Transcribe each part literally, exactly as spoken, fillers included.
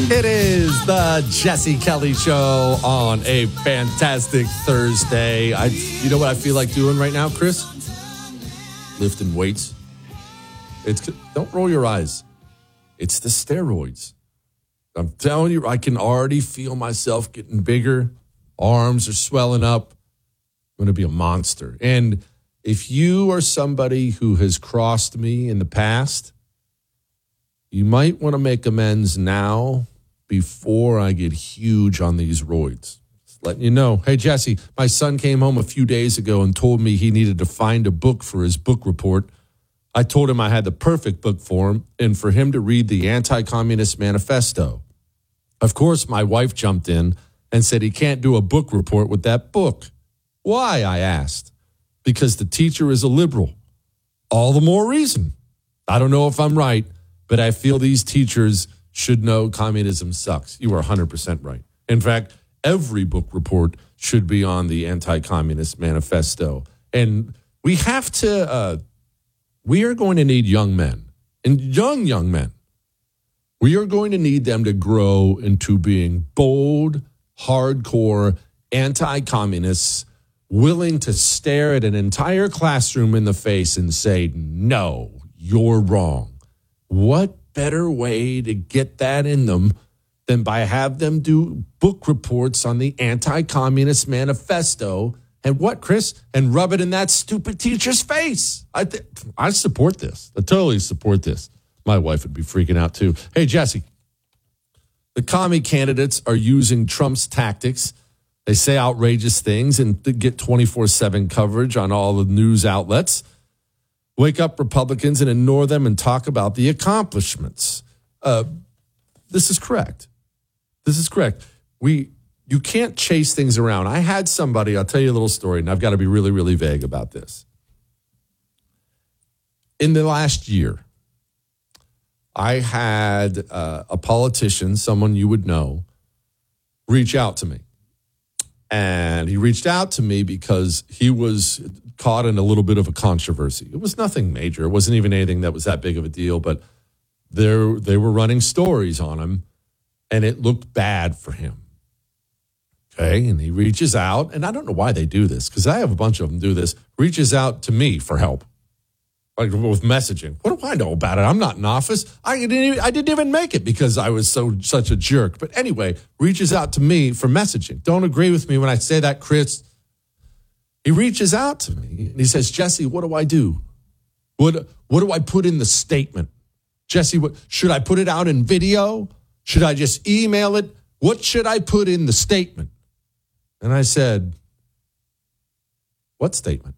It is the Jesse Kelly Show on a fantastic Thursday. I, you know what I feel like doing right now, Chris? Lifting weights. It's don't roll your eyes. It's the steroids. I'm telling you, I can already feel myself getting bigger. Arms are swelling up. I'm going to be a monster. And if you are somebody who has crossed me in the past, you might want to make amends now before I get huge on these roids. Just letting you know. Hey, Jesse, my son came home a few days ago and told me he needed to find a book for his book report. I told him I had the perfect book for him and for him to read the Anti-Communist Manifesto. Of course, my wife jumped in and said he can't do a book report with that book. Why, I asked. Because the teacher is a liberal. All the more reason. I don't know if I'm right, but I feel these teachers should know communism sucks. You are one hundred percent right. In fact, every book report should be on the Anti-Communist Manifesto. And we have to, uh, we are going to need young men, and young, young men. We are going to need them to grow into being bold, hardcore anti-communists, willing to stare at an entire classroom in the face and say, no, you're wrong. What better way to get that in them than by have them do book reports on the Anti-Communist Manifesto and what, Chris? And rub it in that stupid teacher's face. I th- I support this. I totally support this. My wife would be freaking out too. Hey, Jesse, the commie candidates are using Trump's tactics. They say outrageous things and get twenty-four seven coverage on all the news outlets. Wake up Republicans and ignore them and talk about the accomplishments. Uh, this is correct. This is correct. We you can't chase things around. I had somebody, I'll tell you a little story, and I've got to be really, really vague about this. In the last year, I had uh, a politician, someone you would know, reach out to me. And he reached out to me because he was caught in a little bit of a controversy. It was nothing major. It wasn't even anything that was that big of a deal, but there they were running stories on him, and it looked bad for him. Okay, and he reaches out, and I don't know why they do this, because I have a bunch of them do this, reaches out to me for help, like with messaging. What do I know about it? I'm not in office. I didn't even, I didn't even make it because I was so such a jerk. But anyway, reaches out to me for messaging. Don't agree with me when I say that, Chris. He reaches out to me and he says, Jesse, what do I do? What, what do I put in the statement? Jesse, what, should I put it out in video? Should I just email it? What should I put in the statement? And I said, what statement?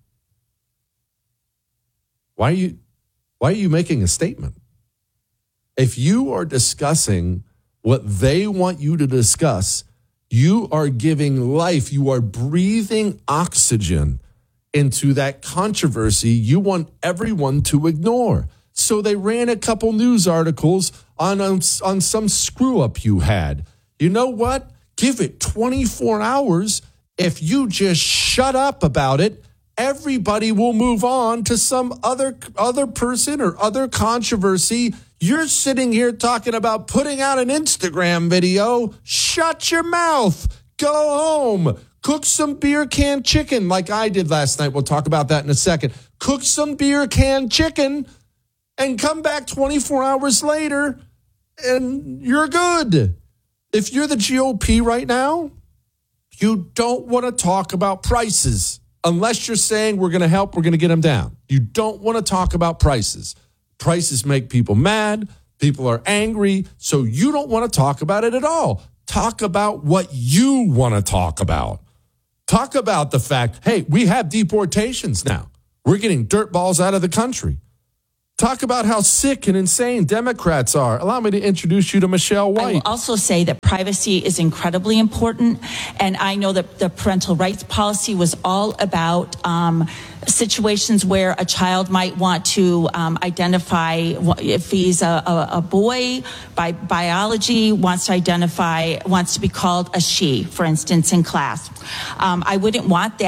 Why are you, why are you making a statement? If you are discussing what they want you to discuss, you are giving life. You are breathing oxygen into that controversy you want everyone to ignore. So they ran a couple news articles on, on, on some screw up you had. You know what? Give it twenty-four hours. If you just shut up about it, everybody will move on to some other other person or other controversy. You're sitting here talking about putting out an Instagram video. Shut your mouth. Go home. Cook some beer can chicken like I did last night. We'll talk about that in a second. Cook some beer can chicken and come back twenty-four hours later and you're good. If you're the G O P right now, you don't want to talk about prices. Unless you're saying we're going to help, we're going to get them down. You don't want to talk about prices. Prices make people mad. People are angry. So you don't want to talk about it at all. Talk about what you want to talk about. Talk about the fact, hey, we have deportations now. We're getting dirt balls out of the country. Talk about how sick and insane Democrats are. Allow me to introduce you to Michelle White. I will also say that privacy is incredibly important. And I know that the parental rights policy was all about um, situations where a child might want to um, identify if he's a, a, a boy by biology, wants to identify, wants to be called a she, for instance, in class. Um, I wouldn't want that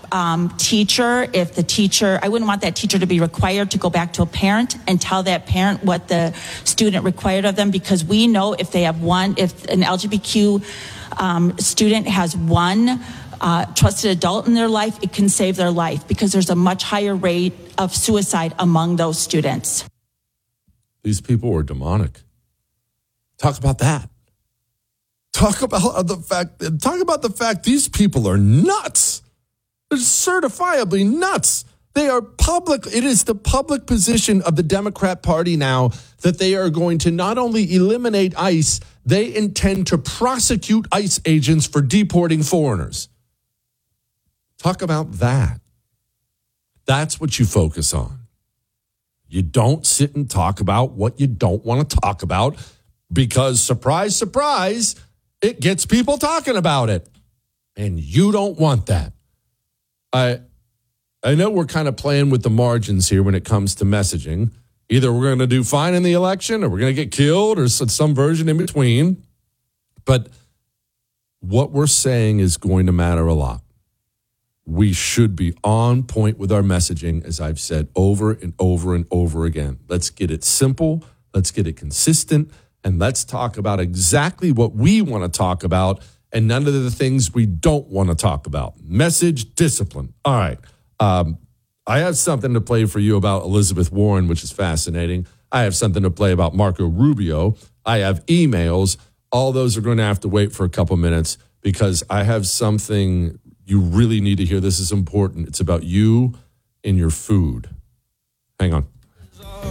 um, teacher, if the teacher, I wouldn't want that teacher to be required to go back to a parent and tell that parent what the student required of them, because we know if they have one, if an L G B T Q um, student has one uh, trusted adult in their life, it can save their life, because there's a much higher rate of suicide among those students. These people are demonic. Talk about that. Talk about the fact, talk about the fact these people are nuts. They're certifiably nuts. They are public. It is the public position of the Democrat Party now that they are going to not only eliminate ICE, they intend to prosecute ICE agents for deporting foreigners. Talk about that. That's what you focus on. You don't sit and talk about what you don't want to talk about, because surprise, surprise, it gets people talking about it. And you don't want that. I I know we're kind of playing with the margins here when it comes to messaging. Either we're going to do fine in the election, or we're going to get killed, or some version in between. But what we're saying is going to matter a lot. We should be on point with our messaging, as I've said over and over and over again. Let's get it simple. Let's get it consistent. And let's talk about exactly what we want to talk about, and none of the things we don't want to talk about. Message discipline. All right. Um, I have something to play for you about Elizabeth Warren, which is fascinating. I have something to play about Marco Rubio. I have emails. All those are going to have to wait for a couple minutes, because I have something you really need to hear. This is important. It's about you and your food. Hang on.